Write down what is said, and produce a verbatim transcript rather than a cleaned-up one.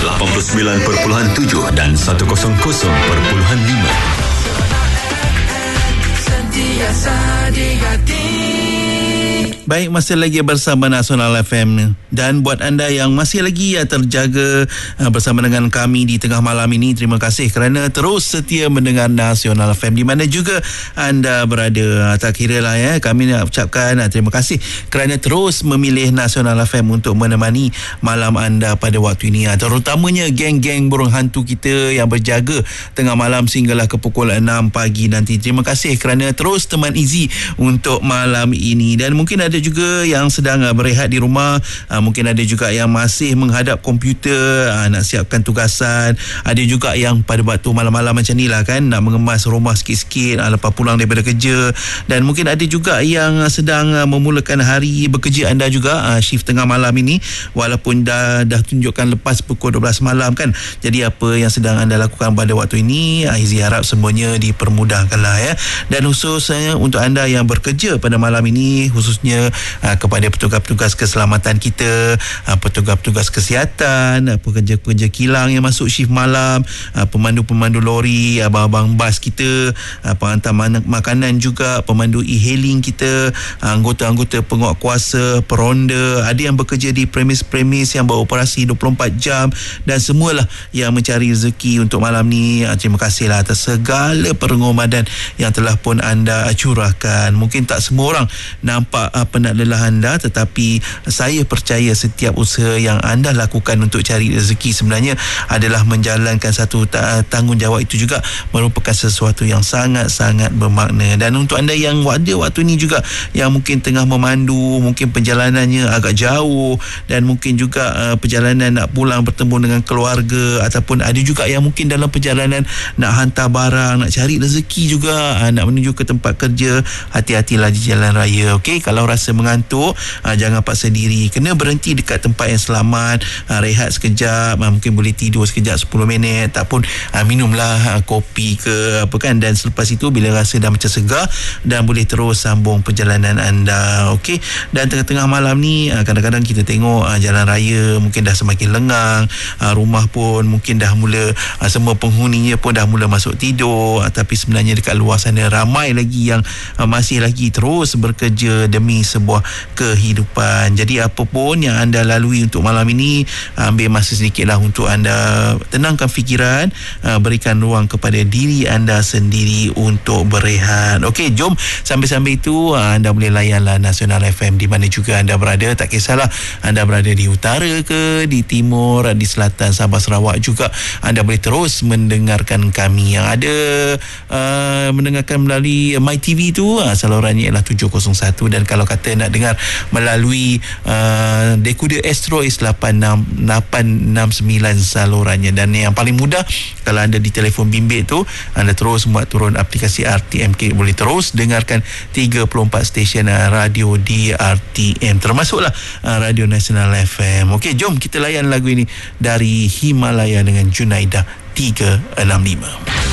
lapan puluh sembilan perpuluhan tujuh dan seratus perpuluhan lima. Sentiasa di hati. Baik, masih lagi bersama Nasional F M, dan buat anda yang masih lagi ya, terjaga uh, bersama dengan kami di tengah malam ini, terima kasih kerana terus setia mendengar Nasional F M di mana juga anda berada. Tak kira lah ya, kami nak ucapkan uh, terima kasih kerana terus memilih Nasional F M untuk menemani malam anda pada waktu ini, uh, terutamanya geng-geng burung hantu kita yang berjaga tengah malam sehinggalah ke pukul enam pagi nanti. Terima kasih kerana terus teman Easy untuk malam ini. Dan mungkin ada juga yang sedang uh, berehat di rumah, uh, mungkin ada juga yang masih menghadap komputer, uh, nak siapkan tugasan, ada juga yang pada waktu malam-malam macam ni lah kan, nak mengemas rumah sikit-sikit uh, lepas pulang daripada kerja. Dan mungkin ada juga yang uh, sedang uh, memulakan hari bekerja anda juga, uh, shift tengah malam ini, walaupun dah dah tunjukkan lepas pukul dua belas malam kan. Jadi apa yang sedang anda lakukan pada waktu ini, uh, Izzy harap semuanya dipermudahkan lah ya. Dan khususnya untuk anda yang bekerja pada malam ini, khususnya Uh, kepada petugas-petugas keselamatan kita, uh, petugas-petugas kesihatan, uh, pekerja-pekerja kilang yang masuk shift malam, uh, pemandu-pemandu lori, abang-abang bas kita, uh, penghantar man- makanan juga, pemandu e-hailing kita, uh, anggota-anggota penguatkuasa, peronda, ada yang bekerja di premis-premis yang beroperasi dua puluh empat jam, dan semualah yang mencari rezeki untuk malam ni. Uh, terima kasihlah atas segala pengorbanan yang telah pun anda curahkan. Mungkin tak semua orang nampak uh, penat lelah anda, tetapi saya percaya setiap usaha yang anda lakukan untuk cari rezeki sebenarnya adalah menjalankan satu ta- tanggungjawab. Itu juga merupakan sesuatu yang sangat-sangat bermakna. Dan untuk anda yang ada waktu ini juga, yang mungkin tengah memandu, mungkin perjalanannya agak jauh, dan mungkin juga uh, perjalanan nak pulang bertemu dengan keluarga, ataupun ada juga yang mungkin dalam perjalanan nak hantar barang, nak cari rezeki juga, uh, nak menuju ke tempat kerja, hati-hatilah di jalan raya. Okey, kalau rasa mengantuk, uh, jangan paksa diri, kena berhenti dekat tempat yang selamat, uh, rehat sekejap, uh, mungkin boleh tidur sekejap sepuluh minit, tak pun uh, minumlah uh, kopi ke apa kan, dan selepas itu bila rasa dah macam segar, dan boleh terus sambung perjalanan anda. Okey, dan tengah-tengah malam ni uh, kadang-kadang kita tengok uh, jalan raya mungkin dah semakin lengang, uh, rumah pun mungkin dah mula uh, semua penghuninya pun dah mula masuk tidur, uh, tapi sebenarnya dekat luar sana ramai lagi yang uh, masih lagi terus bekerja demi sebuah kehidupan. Jadi apapun yang anda lalui untuk malam ini, ambil masa sedikitlah untuk anda tenangkan fikiran, berikan ruang kepada diri anda sendiri untuk berehat. Okey, jom sambil-sambil itu anda boleh layanlah Nasional F M di mana juga anda berada. Tak kisahlah anda berada di utara ke, di timur, di selatan Sabah Sarawak juga, anda boleh terus mendengarkan kami. Yang ada uh, mendengarkan melalui MyTV tu, uh, salurannya ialah tujuh kosong satu, dan kalau kata nak dengar melalui uh, dekoder Astro-Ace lapan enam lapan enam sembilan salurannya. Dan yang paling mudah, kalau anda di telefon bimbit tu, anda terus buat turun aplikasi R T M K, boleh terus dengarkan tiga puluh empat stesen uh, radio di R T M, termasuklah uh, Radio Nasional F M. Okey, jom kita layan lagu ini dari Himalaya dengan Junaidah tiga enam lima.